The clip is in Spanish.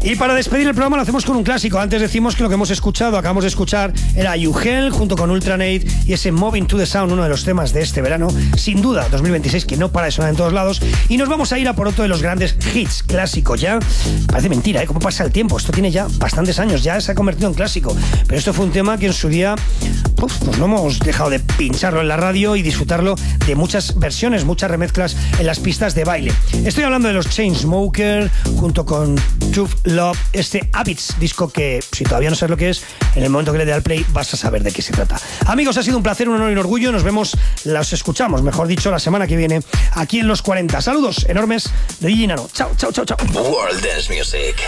Y para despedir el programa lo hacemos con un clásico. Antes decimos que lo que acabamos de escuchar, era You Hell junto con Ultranate y ese Moving to the Sound, uno de los temas de este verano, sin duda, 2026, que no para de sonar en todos lados. Y nos vamos a ir a por otro de los grandes hits clásicos. Ya parece mentira, ¿eh? Cómo pasa el tiempo. Esto tiene ya bastantes años, ya se ha convertido en clásico. Pero esto fue un tema que en su día, pues no hemos dejado de pincharlo en la radio y disfrutarlo de muchas versiones, muchas remezclas en las pistas de baile. Estoy hablando de los Chainsmokers junto con Tough Love, este Habits, disco que, si todavía no sabes lo que es, en el momento que le dé al play vas a saber de qué se trata. Amigos, ha sido un placer, un honor y un orgullo. Nos vemos, los escuchamos, mejor dicho, la semana que viene aquí en Los 40. Saludos enormes de DJ Nano. Chao, chao, chao, chao. World Dance Music.